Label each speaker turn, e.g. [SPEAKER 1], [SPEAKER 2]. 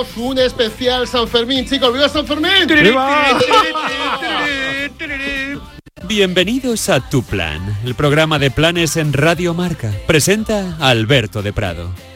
[SPEAKER 1] Un especial San Fermín, chicos. ¡Viva San Fermín!
[SPEAKER 2] ¡Viva!
[SPEAKER 3] Bienvenidos a Tu Plan, el programa de planes en Radio Marca. Presenta a Alberto de Prado.